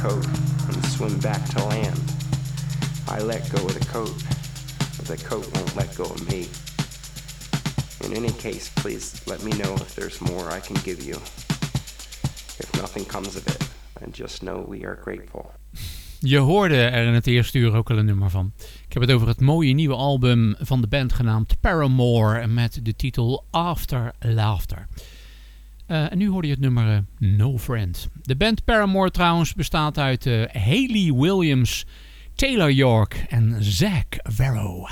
coat and swim back to land. I let go of the coat, but the coat won't let go of me. In any case, please let me know if there's more I can give you. If nothing comes of it, then just know we are grateful. Je hoorde er in het eerste uur ook al een nummer van. Ik heb het over het mooie nieuwe album van de band genaamd Paramore met de titel After Laughter. En nu hoorde je het nummer No Friend. De band Paramore trouwens bestaat uit Hayley Williams, Taylor York en Zach Varro.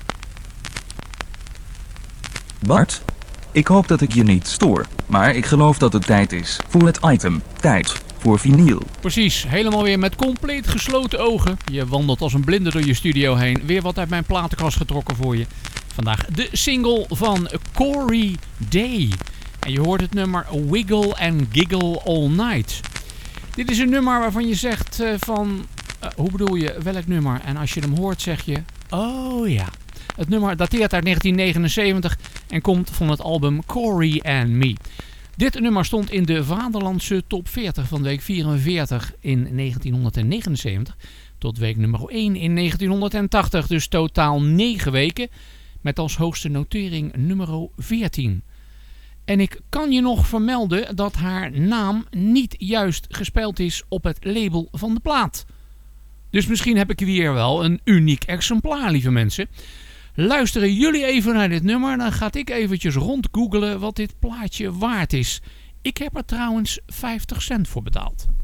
Bart, ik hoop dat ik je niet stoor, maar ik geloof dat het tijd is voor het item. Tijd voor vinyl. Precies, helemaal weer met compleet gesloten ogen. Je wandelt als een blinde door je studio heen. Weer wat uit mijn platenkast getrokken voor je. Vandaag de single van Corey Day. En je hoort het nummer Wiggle and Giggle All Night. Dit is een nummer waarvan je zegt hoe bedoel je, welk nummer? En als je hem hoort zeg je, oh ja. Het nummer dateert uit 1979 en komt van het album Corey and Me. Dit nummer stond in de Vaderlandse top 40 van week 44 in 1979 tot week nummer 1 in 1980. Dus totaal 9 weken met als hoogste notering nummer 14. En ik kan je nog vermelden dat haar naam niet juist gespeld is op het label van de plaat. Dus misschien heb ik hier wel een uniek exemplaar, lieve mensen. Luisteren jullie even naar dit nummer, dan ga ik eventjes rondgoogelen wat dit plaatje waard is. Ik heb er trouwens 50 cent voor betaald.